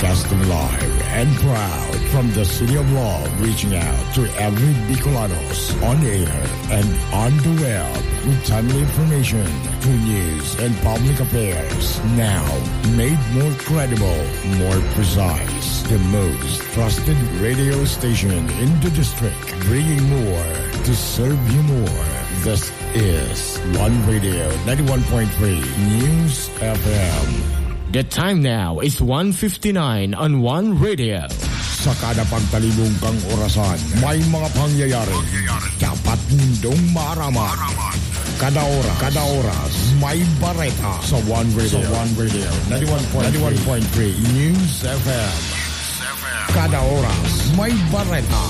Broadcasting live and proud from the City of Love, reaching out to every Bicolanos on air and on the web with timely information, true news, and public affairs. Now, made more credible, more precise. The most trusted radio station in the district, bringing more to serve you more. This is One Radio 91.3 News FM. The time now is 1:59 on One Radio. Sa kada pagtalibong kang orasan, may mga pangyayari. Dapat nindong maaraman. Kada oras, may bareta sa One Radio 91.3 News FM. Kada oras, may bareta.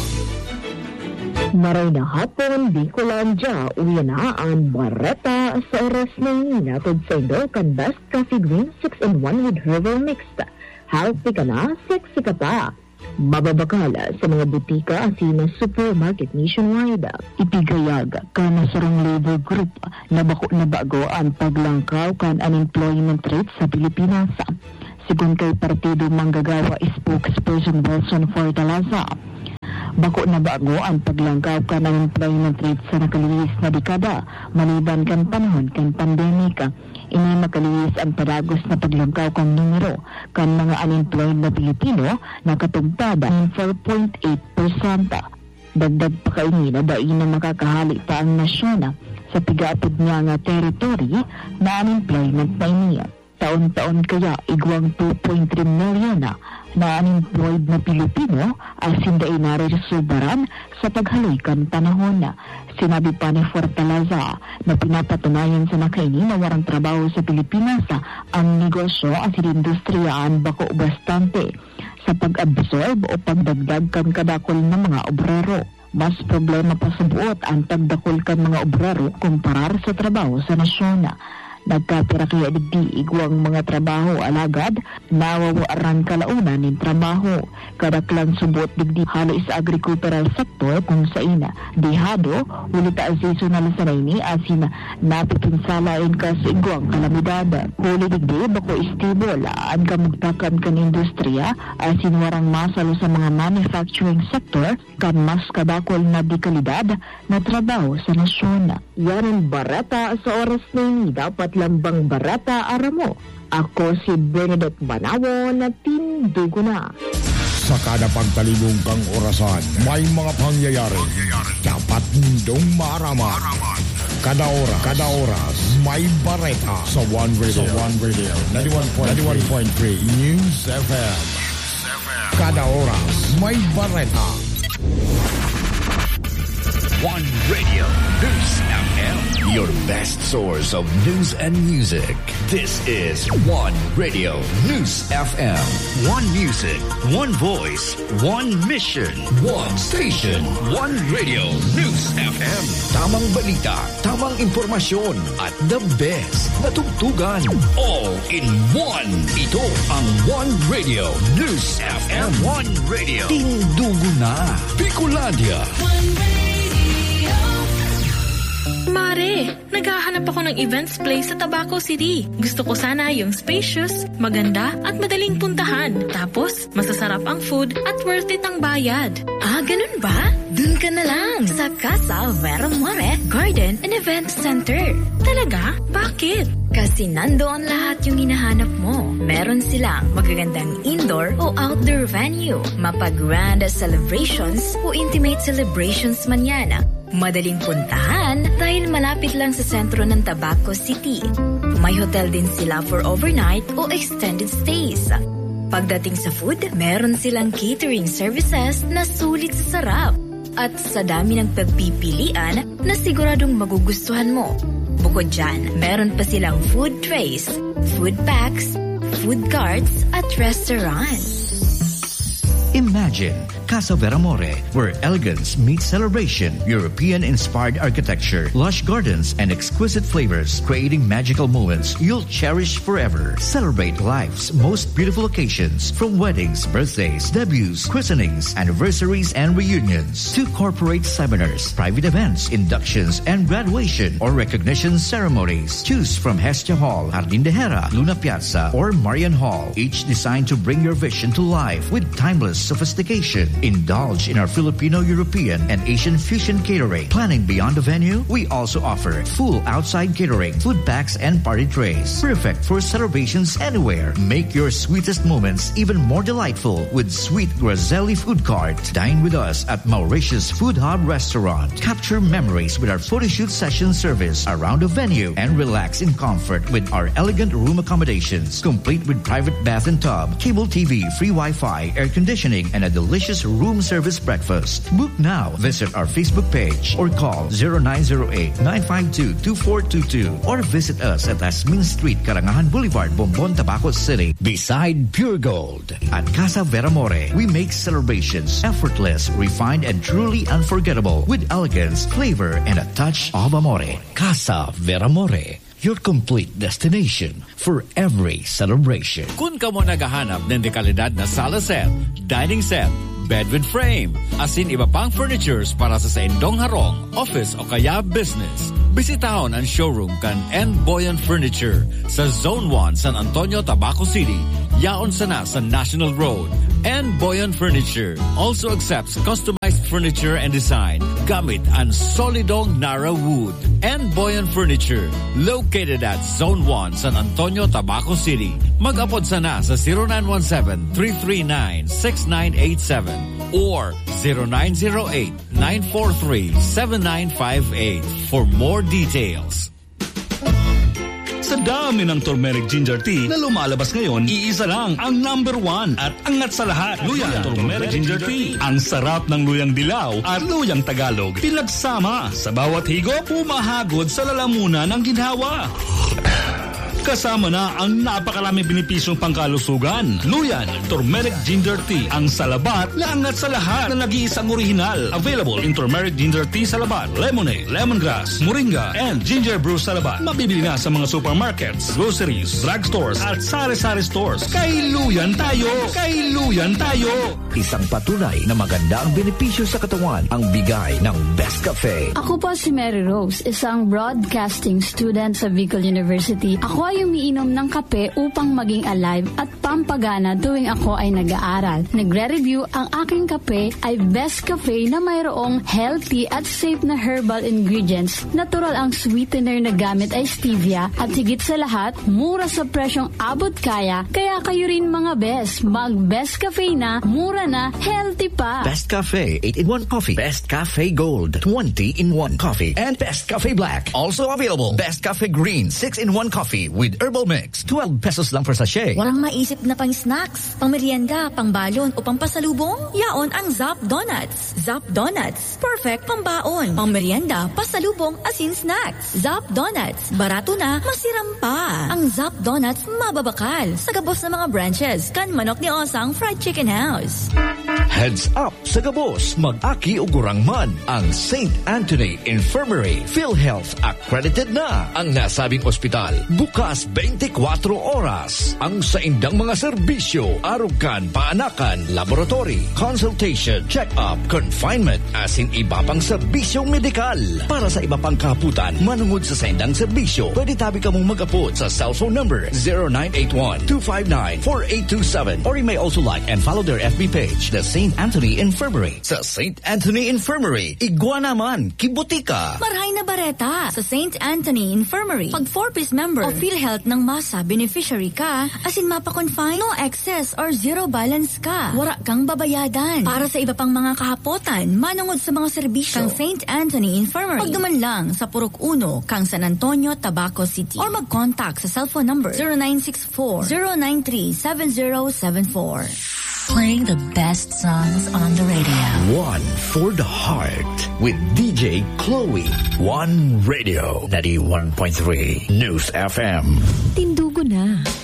Maray na hapon, Bicolandia, uwi na ang bareta sa oras na hinatod sa Indo kan Best Coffee Green 6-in-1 with Herbal Mixed. Healthy ka na, sexy ka pa. Mababakala sa mga butika asin ng supermarket nationwide. Ipigayag ka na sarang labor group na bako na bago ang paglangkaw kan unemployment rate sa Pilipinas. Sigun kay Partido Manggagawa spokesperson Wilson Fortaleza, bako na bago ang paglangkaw kan unemployment rate sa nakalihis na dekada maliban kan panahon kan pandemika. Ini makalihis ang padagos na paglangkaw kan numero kan mga unemployed na Pilipino na katugtad ng 4.8%. Dagdag pa kaini na dain na makakahali pa ang nasyon sa pigapod niya nga teritoryo na unemployment na iniya. Taon-taon kaya igwang 2.3 milyon na unemployed na Pilipino asin daay naresubaran sa paghaloy-kan panahon. Sinabi pa ni Fortaleza na pinapatunayan sa nakaini na warang trabaho sa Pilipinas ang negosyo asin industriyaan bako bastante sa pag-absorb o pagdagdag kan kadakol ng mga obrero. Mas problema pa sa buot ang pagdakol kan mga obrero kumparar sa trabaho sa nasyon. Nagkapira kaya digdi igwang mga trabaho alagad nawawaran kalaunan ng trabaho. Kadaklang subot digdi halo sa agricultural sector kung sa ina dihado ulita seasonal sa ini asin napipinsalain ka sa igwang kalamidad. Huli digdi bako stable ang kamugtakan kan industriya asin warang masalo sa mga manufacturing sector kan mas kadakol na di kalidad na trabaho sa nasyon. Yan ang barata sa oras na ini, dapat lambang barata aramo. Ako si Bernadette Banawo na tindugo na. Sa kada pagtalibong kang orasan, may mga pangyayari. Dapat nindong maaraman. Kada oras, may bareta sa One Radio 91.3 News FM. Kada oras, may bareta. One Radio News FM, your best source of news and music. This is One Radio News FM. One music, one voice, one mission, one station. One Radio News FM. Tamang balita, tamang impormasyon, at the best na tugtugan. All in one. Ito ang One Radio News FM. One Radio. Tindugo na. Bicolandia. Mare, naghahanap ako ng events place sa Tabaco City. Gusto ko sana yung spacious, maganda at madaling puntahan. Tapos, masasarap ang food at worth it ang bayad. Ah, ganun ba? Dun ka na lang sa Casa Vera More Garden and Event Center. Talaga? Bakit? Kasi nandoon lahat yung hinahanap mo. Meron silang magagandang indoor o outdoor venue, mapag-grand celebrations o intimate celebrations man yan. Madaling puntahan dahil malapit lang sa sentro ng Tabaco City. May hotel din sila for overnight o extended stays. Pagdating sa food, meron silang catering services na sulit sa sarap. At sa dami ng pagpipilian na siguradong magugustuhan mo. Bukod dyan, meron pa silang food trays, food packs, food carts at restaurants. Imagine Casa Veramore, where elegance meets celebration, European-inspired architecture, lush gardens, and exquisite flavors, creating magical moments you'll cherish forever. Celebrate life's most beautiful occasions, from weddings, birthdays, debuts, christenings, anniversaries, and reunions, to corporate seminars, private events, inductions, and graduation or recognition ceremonies. Choose from Hestia Hall, Jardín de Hera, Luna Piazza, or Marian Hall, each designed to bring your vision to life with timeless sophistication. Indulge in our Filipino, European, and Asian fusion catering. Planning beyond the venue? We also offer full outside catering, food packs, and party trays. Perfect for celebrations anywhere. Make your sweetest moments even more delightful with Sweet Grazelli Food Cart. Dine with us at Mauritius Food Hub Restaurant. Capture memories with our photo shoot session service around the venue and relax in comfort with our elegant room accommodations, complete with private bath and tub, cable TV, free Wi-Fi, air conditioning, and a delicious room service breakfast. Book now. Visit our Facebook page or call 0908-952-2422 or visit us at Asmin Street, Karangahan Boulevard, Bombon, Tabaco City, beside Pure Gold. At Casa Veramore, we make celebrations effortless, refined, and truly unforgettable with elegance, flavor, and a touch of amore. Casa Veramore, your complete destination for every celebration. Kung ka mo naghahanap ng dekalidad na sala set, dining set, bed with frame, asin iba pang furnitures para sa indong harong, office o kaya business, bisitahon ang showroom kan N. Boyan Furniture sa Zone 1, San Antonio, Tabaco City. Yaon sana sa National Road. N. Boyan Furniture also accepts customized furniture and design gamit ang solidong Nara wood. N. Boyan Furniture, located at Zone 1, San Antonio, Tabaco City. Mag-apod sana sa 0917-339-6987 or 0908-943-7958 for more details. Sa dami ng turmeric ginger tea na lumalabas ngayon, iisa lang ang #1 at angat sa lahat. Luyang turmeric ginger tea. Ang sarap ng luyang dilaw at luyang Tagalog. Pinagsama sa bawat higop, pumahagod sa lalamunan ng ginhawa. Kasama na ang napakaraming benepisyong pangkalusugan. Luyan Turmeric Ginger Tea. Ang salabat na angat sa lahat na nag-iisang orihinal. Available in Turmeric Ginger Tea Salabat, Lemonade, Lemongrass, Moringa, and Ginger Brew Salabat. Mabibili na sa mga supermarkets, groceries, drugstores, at sari-sari stores. Kay Luyan tayo! Kay Luyan tayo! Isang patunay na maganda ang benepisyo sa katawan ang bigay ng Best Cafe. Ako po si Mary Rose, isang broadcasting student sa Bicol University. Ako ay umiinom ng kape upang maging alive at pampagana tuwing ako ay nag-aaral. Nagre-review ang aking kape ay Best Cafe na mayroong healthy at safe na herbal ingredients. Natural ang sweetener na gamit ay stevia at higit sa lahat, mura sa presyong abot kaya. Kaya kayo rin mga best, mag-Best Cafe na, mura na, healthy pa. Best Cafe 8-in-1 Coffee, Best Cafe Gold 20-in-1 Coffee, and Best Cafe Black. Also available, Best Cafe Green 6-in-1 Coffee with herbal mix. 12 pesos lang per sachet. Walang maisip na pang snacks, pang merienda, pang balon o pang pasalubong? Yaon ang Zap Donuts. Zap Donuts, perfect pang baon, pang merienda, pasalubong, asin snacks. Zap Donuts, barato na, masiram pa. Ang Zap Donuts, mababakal. Sa gabos ng mga branches, kan Manok ni Osang Fried Chicken House. Heads up sa gabos, mag-aki o gurangman ang St. Anthony Infirmary. PhilHealth accredited na ang nasabing ospital. Bukas 24 oras. Ang saindang mga serbisyo, arugan, paanakan, laboratory, consultation, check-up, confinement, asin iba pang serbisyong medikal. Para sa iba pang kaputan, manungod sa saindang serbisyo, pwede tabi ka mong mag-apod sa cellphone number 0981-259-4827 or you may also like and follow their FB page, the St. Anthony Infirmary. Sa St. Anthony Infirmary, igwa naman, kibutika. Marhay na bareta sa St. Anthony Infirmary. Pag 4-piece member o PhilHealth ng masa beneficiary ka, asin mapa-confine, no excess or zero balance ka. Wala kang babayadan. Para sa iba pang mga kahapotan, manungod sa mga serbisyo kang St. Anthony Infirmary. Pagduman lang sa Purok 1, kang San Antonio, Tabaco City. Or mag-contact sa cellphone number 0964-093-7074. Playing the best songs on the radio. One for the heart with DJ Chloe. One Radio 91.3 News FM. Tindugo na.